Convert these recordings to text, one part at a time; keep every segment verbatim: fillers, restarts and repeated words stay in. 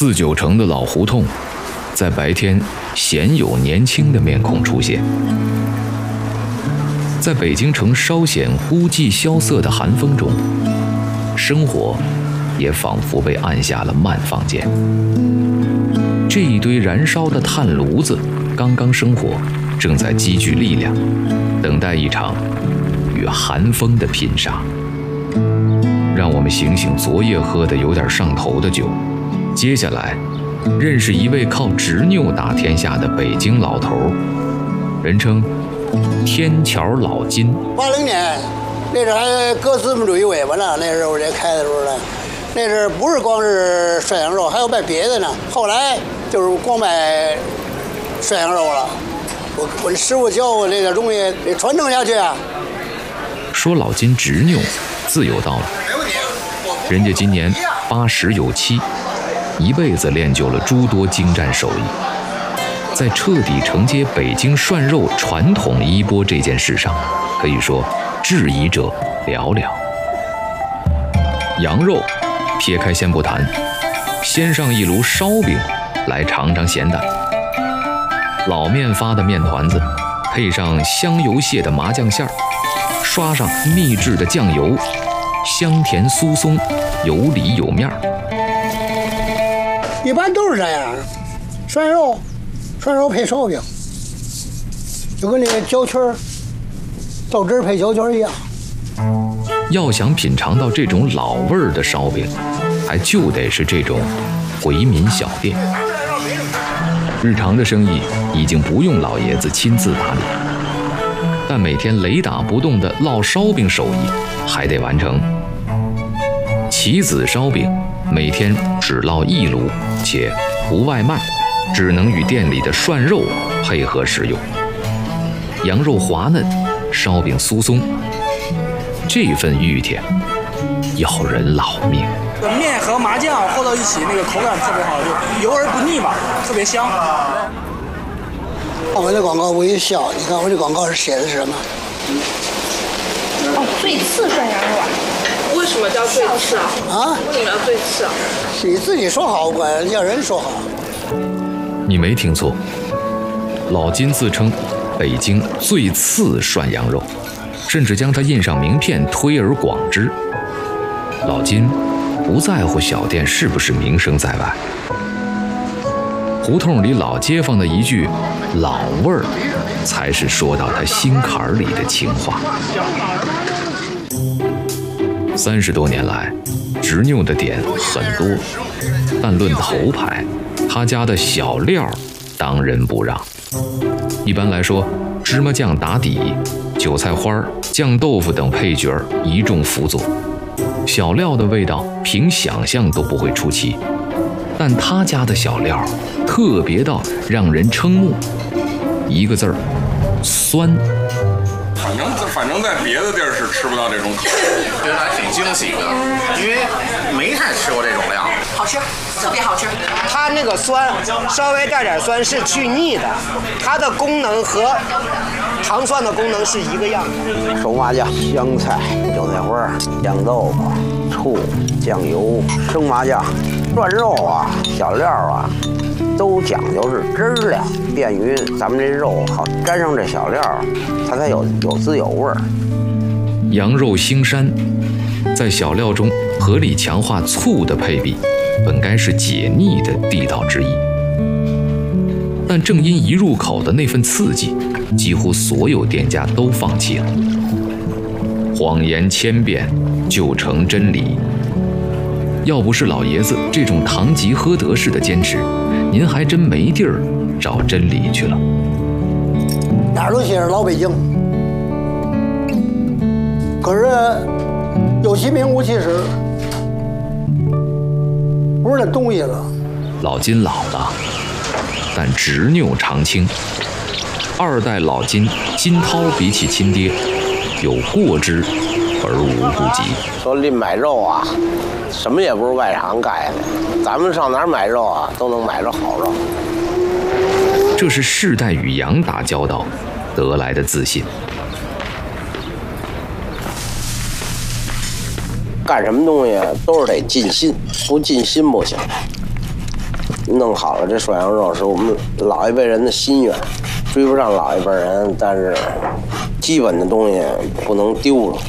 四九城的老胡同，在白天鲜有年轻的面孔出现。在北京城稍显孤寂萧瑟的寒风中，生活也仿佛被按下了慢放键。这一堆燃烧的炭炉子刚刚生火，正在积聚力量，等待一场与寒风的拼杀。让我们醒醒昨夜喝的有点上头的酒，接下来认识一位靠执拗打天下的北京老头，人称天桥老金。 八零年那阵还搁资本主义尾巴呢，那时候这开的时候呢，那阵不是光是涮羊肉，还有卖别的呢。后来就是光卖涮羊肉了。我我师傅教我这点东西得传承下去啊。 说老金执拗，自有道理。人家今年八十有七，一辈子练就了诸多精湛手艺。在彻底承接北京涮肉传统衣钵这件事上，可以说质疑者寥寥。羊肉撇开先不谈，先上一炉烧饼来尝尝咸淡。老面发的面团子，配上香油蟹的麻酱馅儿，刷上秘制的酱油，香甜酥松，有里有面儿。 一般都是这样，涮肉。涮肉配烧饼，就跟那个焦圈儿、豆汁儿配焦圈儿一样。 要想品尝到这种老味儿的烧饼，还就得是这种回民小店。日常的生意已经不用老爷子亲自打理，但每天雷打不动的烙烧饼手艺还得完成。棋子烧饼每天只烙一炉，且不外卖。只能与店里的涮肉配合食用，羊肉滑嫩，烧饼酥松，这份玉甜要人老命。 面和麻酱和到一起，那个口感特别好，就油而不腻吧，特别香。 我这广告我一笑，你看我这广告是写的是什么？ 哦，最次涮羊肉啊？ 为什么叫最次啊？ 啊？ 为什么要最次啊？ 你自己说好，管要人说好。 你没听错，老金自称北京最次涮羊肉，甚至将它印上名片推而广之。老金不在乎小店是不是名声在外，胡同里老街坊的一句老味儿，才是说到他心坎里的情话。三十多年来，执拗的点很多，但论头牌，他家的小料当仁不让。一般来说，芝麻酱打底，韭菜花、酱豆腐等配角一众辅佐，小料的味道凭想象都不会出奇。但他家的小料特别到让人瞠目，一个字儿：酸。 反正反正在别的地儿是吃不到这种口味， 觉得还挺惊喜的，因为没太吃过这种料。 好吃，特别好吃。 它那个酸稍微带点酸是去腻的，它的功能和糖蒜的功能是一个样的。 熟麻酱、香菜、韭菜花、酱豆腐、醋、酱油、生麻酱、涮肉啊、小料啊，都讲究是汁量，便于咱们这肉好沾上这小料，它才有有滋有味儿。 羊肉腥膻，在小料中合理强化醋的配比，本该是解腻的地道之一。但正因一入口的那份刺激，几乎所有店家都放弃了。谎言千遍就成真理。要不是老爷子这种堂吉诃德式的坚持，您还真没地儿找真理去了。 哪儿都写着老北京，可是有其名无其实，不是那东西了。 老金老了，但执拗常青。二代老金金涛比起亲爹，有过之而无不及。 说另买肉啊，什么也不是外行盖的，咱们上哪儿买肉啊，都能买着好肉。 这是世代与羊打交道得来的自信。 干什么东西都是得尽心，不尽心不行。 弄好了这涮羊肉是我们老一辈人的心愿，追不上老一辈人，但是基本的东西不能丢了。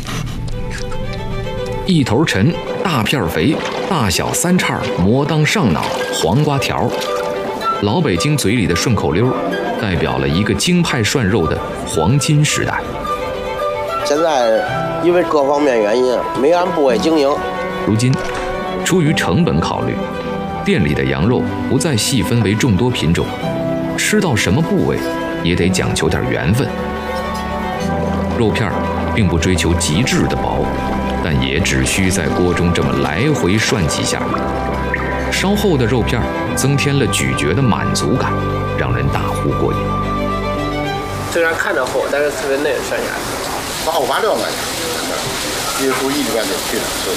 一头沉，大片肥，大小三叉，魔当上脑，黄瓜条。老北京嘴里的顺口溜，代表了一个京派涮肉的黄金时代。 现在因为各方面原因，没按部位经营。 如今，出于成本考虑，店里的羊肉不再细分为众多品种，吃到什么部位也得讲求点缘分。肉片并不追求极致的薄，但也只需在锅中这么来回涮几下，稍厚的肉片增添了咀嚼的满足感，让人大呼过瘾。 虽然看着厚，但是特别嫩，涮起来。 八五八六买的，几乎一般就这样做。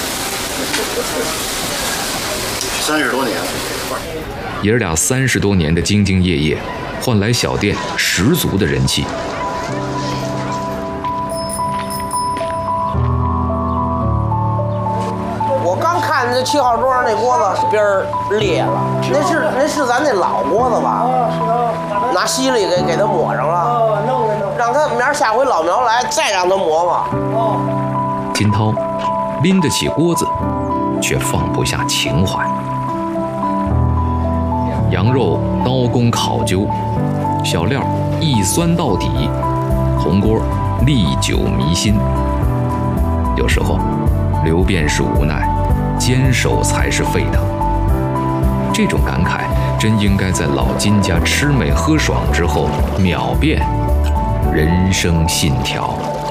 三十多年， 爷儿俩三十多年的兢兢业业，换来小店十足的人气。 我刚看这七号桌上那锅子边儿裂了，那是那是咱那老锅子吧？拿锡粒给给它抹上了，让他明儿下回老苗来再让他磨嘛。 金涛拎得起锅子，却放不下情怀。羊肉刀工考究，小料一酸到底，红锅历久弥新。有时候流便是无奈，坚守才是沸腾。这种感慨真应该在老金家吃美喝爽之后秒变人生信条。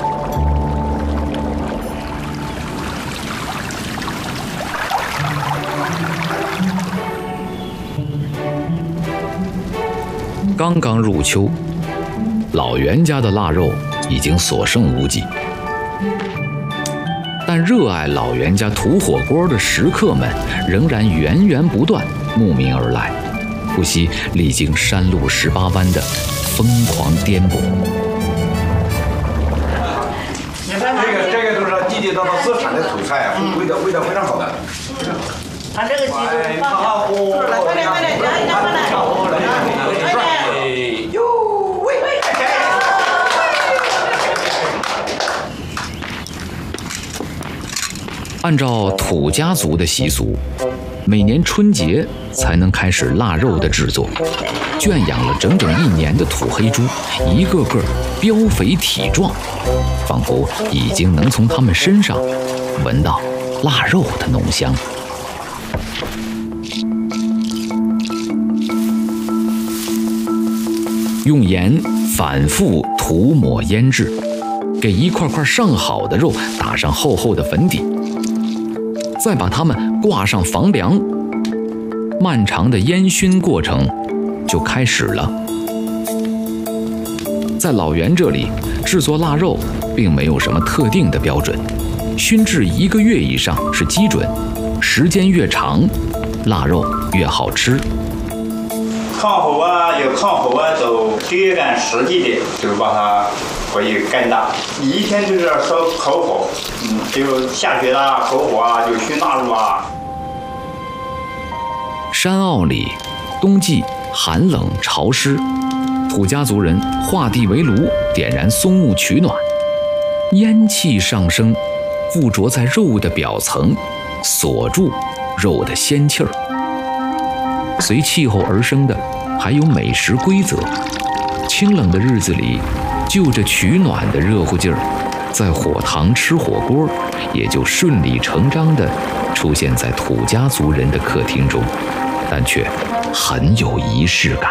刚刚入秋，老袁家的腊肉已经所剩无几，但热爱老袁家土火锅的食客们仍然源源不断慕名而来，不惜历经山路十八弯的疯狂颠簸。 你看这个，这个都是地地道道自产的土菜啊，味道味道非常好的。 它这个鸡肉放好，快点快点，来来快来，快点！ 哎呦喂！ 按照土家族的习俗，每年春节才能开始腊肉的制作。圈养了整整一年的土黑猪，一个个膘肥体壮，仿佛已经能从它们身上闻到腊肉的浓香。用盐反复涂抹腌制，给一块块上好的肉打上厚厚的粉底，再把它们挂上房梁，漫长的烟熏过程就开始了。在老袁这里，制作腊肉并没有什么特定的标准，熏制一个月以上是基准，时间越长，腊肉越好吃。 抗火啊，有抗火啊，走追赶实际的，就是把它可以干大。你一天就是要烧烤火，嗯，就下雪啦、烤火啊，就熏腊肉啊。 山坳里，冬季寒冷潮湿，土家族人画地为炉，点燃松木取暖，烟气上升，附着在肉的表层，锁住肉的鲜气儿。随气候而生的还有美食规则。清冷的日子里，就着取暖的热乎劲儿，在火塘吃火锅，也就顺理成章地出现在土家族人的客厅中，但却很有仪式感。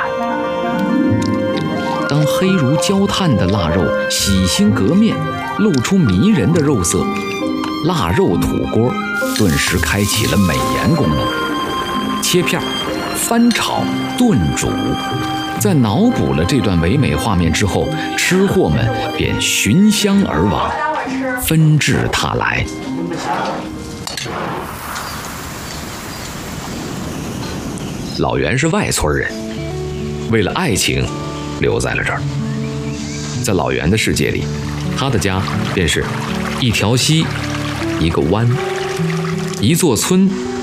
当黑如焦炭的腊肉洗心革面，露出迷人的肉色，腊肉土锅顿时开启了美颜功能。切片、翻炒、炖煮，在脑补了这段唯美画面之后，吃货们便寻香而往，纷至沓来。老袁是外村人，为了爱情留在了这儿。在老袁的世界里，他的家便是一条溪，一个湾，一座村，